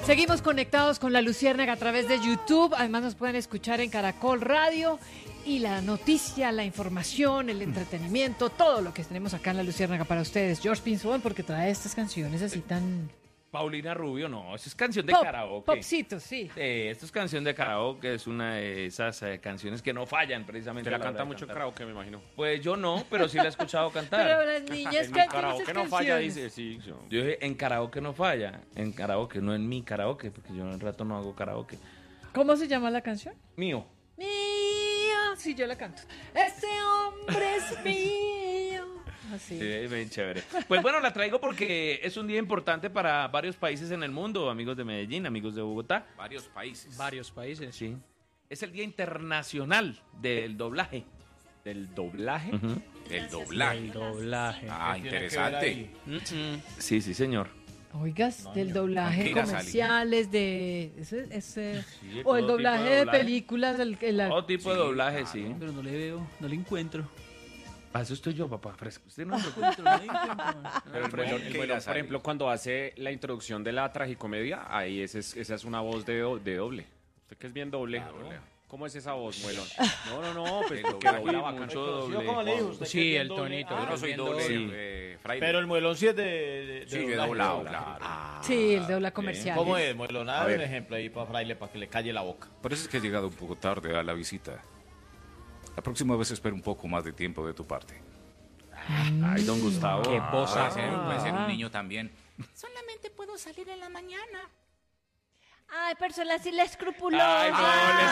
Seguimos conectados con La Luciérnaga a través de YouTube. Además nos pueden escuchar en Caracol Radio. Y la noticia, la información, el entretenimiento, todo lo que tenemos acá en La Luciérnaga para ustedes. George Pinzón, porque trae estas canciones así tan... Paulina Rubio, no, eso es canción de Pop, karaoke. Popcito, sí. Esto es canción de karaoke, es una de esas canciones que no fallan precisamente. Te la a hora canta de mucho en cantar. karaoke, me imagino. Pues yo no, pero sí la he escuchado cantar. Pero las niñas En mi cantan karaoke esas no falla, canciones. dice, sí. Yo dije, en karaoke no falla, en karaoke, no en mi karaoke, porque yo en el rato no hago karaoke. ¿Cómo se llama la canción? Mío. Mío, sí, yo la canto. Ese hombre es mío. Así. Sí, es bien chévere. Pues bueno, la traigo porque es un día importante para varios países en el mundo, amigos de Medellín, amigos de Bogotá. Varios países. Varios países, sí. Es el Día Internacional del Doblaje. ¿Del doblaje? Ujú. Del doblaje. El doblaje. Ah, interesante. Sí, sí, señor. Oigas, del doblaje tranquila, comerciales, de... Sí, o el todo doblaje tipo de de doblaje. películas. Todo tipo de doblaje, sí. Pero no le veo, no le encuentro. Para eso estoy yo, papá, fresco. Usted no No le encuentro, no le encuentro. Pero el Muelón, por ejemplo, cuando hace la introducción de la tragicomedia, ahí esa es una voz de doble. Usted que es bien doble. ¿Cómo es esa voz, Muelón? No, pues porque dobla bacano. mucho doble. ¿Cómo le dijo usted? Sí, que es el doble? tonito. Yo no soy doble, Sí. fraile. Pero el muelón sí es de Sí, de doblaje. doblado, claro. Sí, el dobla comercial. ¿Cómo es, muelón? A A ver, ver. un ejemplo ahí para Fraile, para que le calle la boca. Por eso es que he llegado un poco tarde a la visita. La próxima vez espero un poco más de tiempo de tu parte. Ay, don Gustavo. Qué voz hace. Puede ser un niño también. Solamente puedo salir en la mañana. Ay, persona así la escrupulosa. Ay, no, le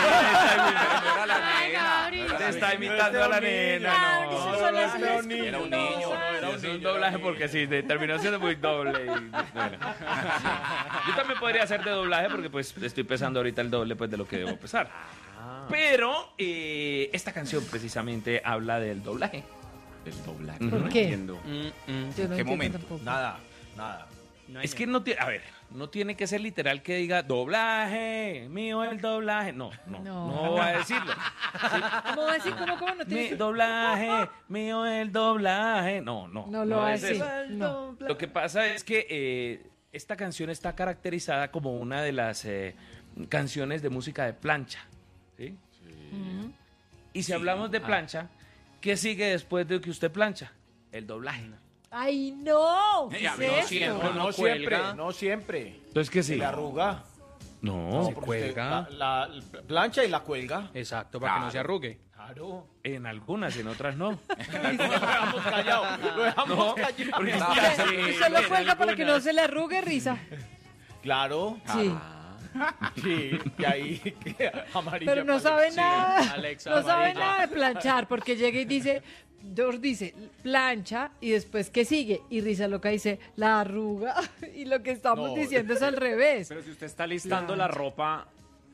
está Ay, Gabriel. Te está imitando a la nena, Claro, no. eso son las era un niño. Era un niño. Es un doblaje porque sí, terminó siendo muy doble. Bueno. Yo también podría hacer de doblaje porque pues estoy pesando ahorita el doble pues de lo que debo pesar. Pero esta canción precisamente habla del doblaje. El doblaje. ¿Por no qué? entiendo. Yo no ¿Qué entiendo momento? tampoco. Nada. Es que no tiene, a ver, no tiene que ser literal que diga doblaje, mío el doblaje. No va a decirlo. ¿Cómo va a decir? ¿Cómo no Mi tiene? doblaje, mío el doblaje. No No lo va a es decir. eso. No. Lo que pasa es que esta canción está caracterizada como una de las canciones de música de plancha. ¿Sí? Ujú. Y si hablamos de plancha, ¿qué sigue después de que usted plancha? El doblaje. Ay, no. ¿Qué Ya, es no esto? siempre. Pero no no siempre, cuelga. no siempre. Entonces, ¿qué Se sigue? le arruga. No, Se cuelga. La plancha y la cuelga. Exacto, para que no se arrugue. Claro. en algunas, en otras no. Lo dejamos callado. Lo dejamos callado. Porque es Usted, que usted lo cuelga para que no se le arrugue, risa. Claro. Sí. Sí, y ahí que amarilla. Pero no sabe nada. Alexa, No sabe amarilla. nada de planchar, porque llega y dice, George dice, plancha, y después, ¿qué sigue? Y Risa Loca dice, la arruga. Y lo que estamos No. diciendo es al revés. Pero si usted está listando la ropa,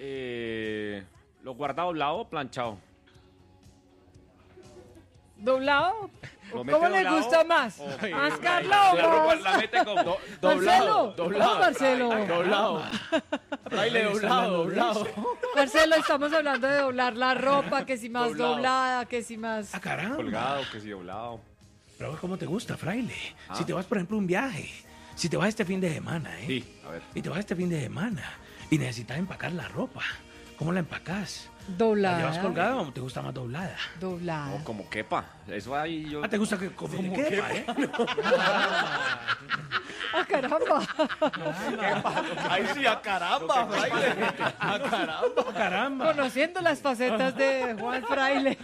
¿lo guarda doblado o planchado? ¿Doblado? ¿Lo mete ¿Cómo le doblado? gusta más? ¿Más Carlos o La ropa más? la mete como... Marcelo, doblado. no, Marcelo. Doblado. Fraile, doblado. Marcelo, estamos hablando de doblar la ropa, que si más Doblado. doblada, que si más... ¡Ah, caramba! Colgado, que sí, doblado. Pero ¿cómo te gusta, fraile? Si te vas, por ejemplo, a un viaje, si te vas este fin de semana, ¿eh? Sí, a ver. Y te vas este fin de semana y necesitas empacar la ropa, ¿cómo la empacas? ¿La Doblada. llevas colgada o te gusta más doblada? Doblada. No, como quepa. Eso ahí yo... Ah, ¿te gusta que como te quepa, eh? ¡Ah, caramba! Ahí sí, a caramba, Fraile. A caramba. ¡Caramba! Conociendo las facetas de Juan Fraile.